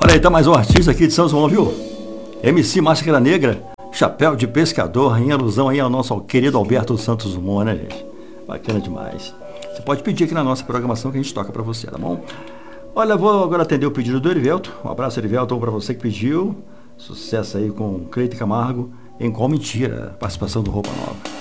Olha aí, tá mais um artista aqui de São João, viu? MC Máscara Negra, chapéu de pescador, em alusão aí ao nosso querido Alberto Santos Dumont, né, gente? Bacana demais. Você pode pedir aqui na nossa programação que a gente toca pra você, tá bom? Olha, vou agora atender o pedido do Erivelto. Um abraço, Erivelto, pra você que pediu. Sucesso aí com Cleito Camargo em Qual Mentira, participação do Roupa Nova.